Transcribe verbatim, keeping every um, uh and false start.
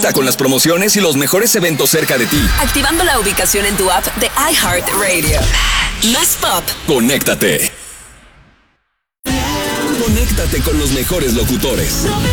Conecta con las promociones y los mejores eventos cerca de ti. Activando la ubicación en tu app de iHeartRadio. Más pop. Conéctate. Conéctate con los mejores locutores.